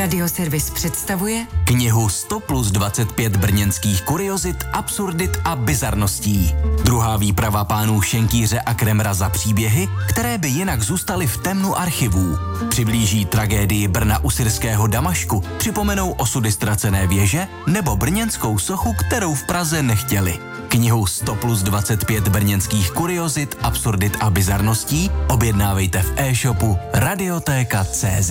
Radioservis představuje knihu 100 plus 25 brněnských kuriozit, absurdit a bizarností. Druhá výprava pánů Šenkýře a Kremra za příběhy, které by jinak zůstaly v temnu archivů. Přiblíží tragédii Brna u syrského Damašku, připomenou osudy ztracené věže nebo brněnskou sochu, kterou v Praze nechtěli. Knihu 100 plus 25 brněnských kuriozit, absurdit a bizarností objednávejte v e-shopu Radiotéka.cz.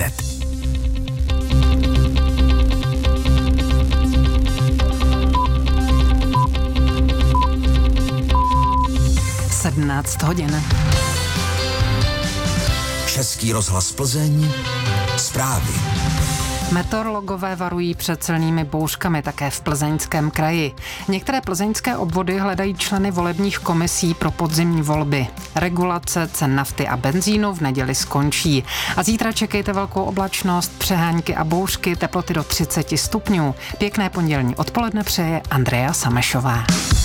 hodin. Český rozhlas Plzeň, zprávy. Meteorologové varují před silnými bouřkami také v Plzeňském kraji. Některé plzeňské obvody hledají členy volebních komisí pro podzimní volby. Regulace cen nafty a benzínu v neděli skončí. A zítra čekejte velkou oblačnost, přehánky a bouřky, teploty do 30 stupňů. Pěkné pondělní odpoledne přeje Andrea Samešová.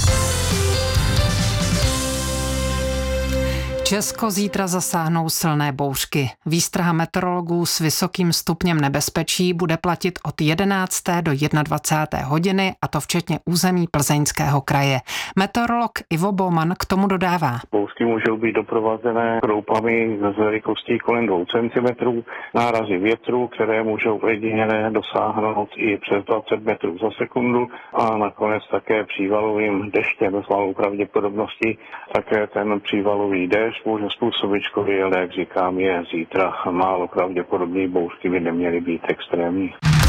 Česko zítra zasáhnou silné bouřky. Výstraha meteorologů s vysokým stupněm nebezpečí bude platit od 11. do 21. hodiny, a to včetně území Plzeňského kraje. Meteorolog Ivo Bauman k tomu dodává. Bouřky můžou být doprovázené kroupami z velikostí kolem 2 cm, nárazy větru, které můžou ojediněle dosáhnout i přes 20 metrů za sekundu, a nakonec také přívalovým deštěm s malou pravděpodobností. Také ten přívalový déšť může způsobit škody, ale jak říkám, je zítra málo pravděpodobný, bouřky by neměly být extrémní.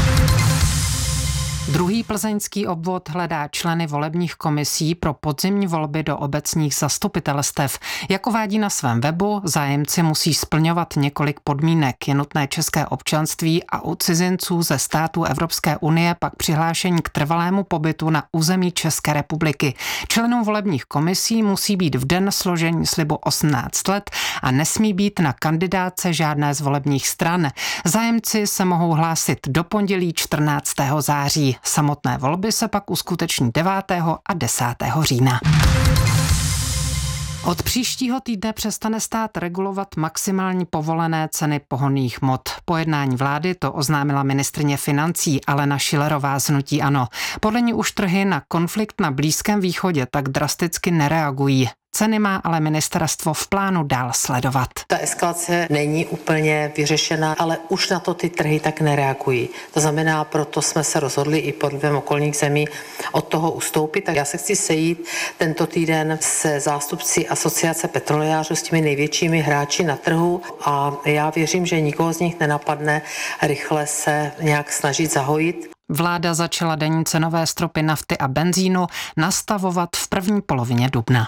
Druhý plzeňský obvod hledá členy volebních komisí pro podzimní volby do obecních zastupitelstev. Jak uvádí na svém webu, zájemci musí splňovat několik podmínek. Je nutné české občanství a u cizinců ze států Evropské unie pak přihlášení k trvalému pobytu na území České republiky. Členům volebních komisí musí být v den složení slibu 18 let a nesmí být na kandidáce žádné z volebních stran. Zájemci se mohou hlásit do pondělí 14. září. Samotné volby se pak uskuteční 9. a 10. října. Od příštího týdne přestane stát regulovat maximální povolené ceny pohonných hmot. Po jednání vlády to oznámila ministryně financí Alena Schillerová z hnutí ANO. Podle ní už trhy na konflikt na Blízkém východě tak drasticky nereagují. Ceny má ale ministerstvo v plánu dál sledovat. Ta eskalace není úplně vyřešena, ale už na to ty trhy tak nereagují. To znamená, proto jsme se rozhodli i pod vlivem okolních zemí od toho ustoupit. Tak já se chci sejít tento týden se zástupci asociace petrolejářů, s těmi největšími hráči na trhu, a já věřím, že nikoho z nich nenapadne rychle se nějak snažit zahojit. Vláda začala denní cenové stropy nafty a benzínu nastavovat v první polovině dubna.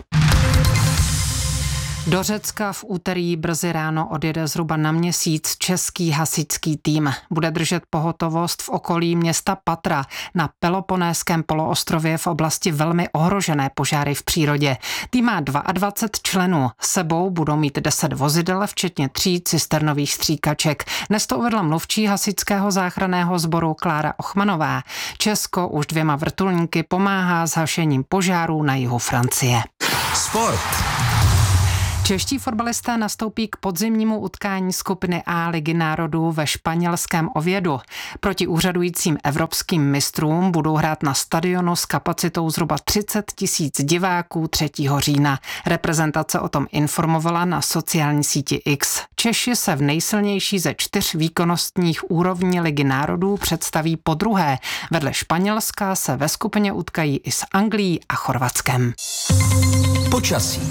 Do Řecka v úterý brzy ráno odjede zhruba na měsíc český hasičský tým. Bude držet pohotovost v okolí města Patra na Peloponésském poloostrově v oblasti velmi ohrožené požáry v přírodě. Tým má 22 členů. Sebou budou mít 10 vozidel, včetně 3 cisternových stříkaček. Dnes to uvedla mluvčí hasičského záchranného sboru Klára Ochmanová. Česko už 2 vrtulníky pomáhá s hašením požárů na jihu Francie. Sport. Čeští fotbalisté nastoupí k podzimnímu utkání skupiny A Ligy národů ve španělském Ovědu. Proti úřadujícím evropským mistrům budou hrát na stadionu s kapacitou zhruba 30 000 diváků 3. října. Reprezentace o tom informovala na sociální síti X. Češi se v nejsilnější ze 4 výkonnostních úrovní Ligy národů představí podruhé. Vedle Španělska se ve skupině utkají i s Anglií a Chorvatskem. Počasí.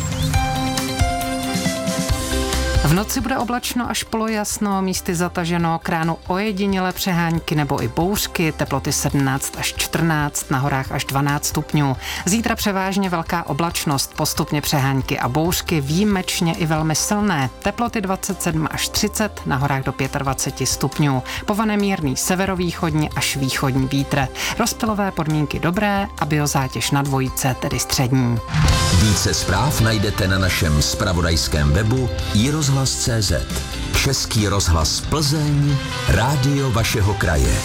V noci bude oblačno až polojasno, místy zataženo, k ránu ojedinělé přehánky nebo i bouřky, teploty 17 až 14, na horách až 12 stupňů. Zítra převážně velká oblačnost, postupně přehánky a bouřky, výjimečně i velmi silné, teploty 27 až 30, na horách do 25 stupňů. Povane mírný severovýchodní až východní vítr. Rozptylové podmínky dobré a biozátěž na dvojice, tedy střední. Více zpráv najdete na našem zpravodajském webu iRozhlas.cz. Český rozhlas Plzeň, rádio vašeho kraje.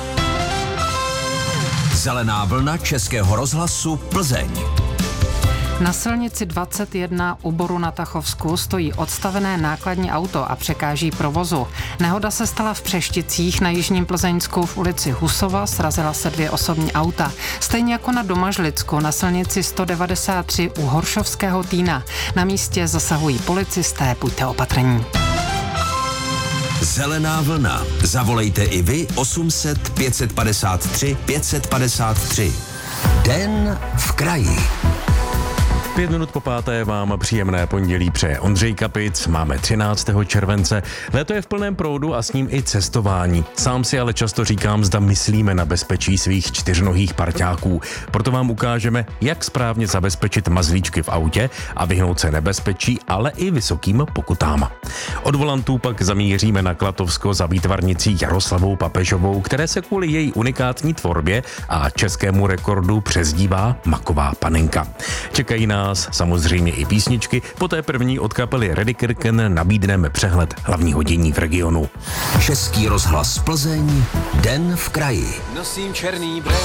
Zelená vlna Českého rozhlasu Plzeň. Na silnici 21 u Boru na Tachovsku stojí odstavené nákladní auto a překáží provozu. Nehoda se stala v Přešticích na Jižním Plzeňsku v ulici Husova, srazila se 2 osobní auta. Stejně jako na Domažlicku na silnici 193 u Horšovského Týna. Na místě zasahují policisté, buďte opatrní. Zelená vlna. Zavolejte i vy 800 553 553. Den v kraji. 5 minut po 5. vám příjemné pondělí přeje Ondřej Kapic. Máme 13. července. Léto je v plném proudu a s ním i cestování. Sám si ale často říkám, zda myslíme na bezpečí svých čtyřnohých parťáků. Proto vám ukážeme, jak správně zabezpečit mazlíčky v autě a vyhnout se nebezpečí, ale i vysokým pokutám. Od volantů pak zamíříme na Klatovsko za výtvarnicí Jaroslavou Papežovou, které se kvůli její unikátní tvorbě a českému rekordu přezdívá Maková panenka. Čekají nás samozřejmě i písničky, poté první od kapely Redikirken nabídneme přehled hlavního dění v regionu. Český rozhlas Plzeň, Den v kraji. Nosím černý brejle